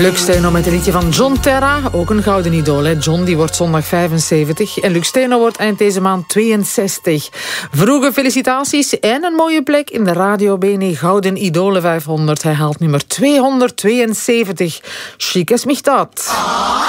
Luc Steno met een liedje van John Terra, ook een gouden idool. Hè? John die wordt zondag 75 en Luc Steno wordt eind deze maand 62. Vroege felicitaties en een mooie plek in de Radio Bene Gouden Idolen 500. Hij haalt nummer 272. Chic is mich dat.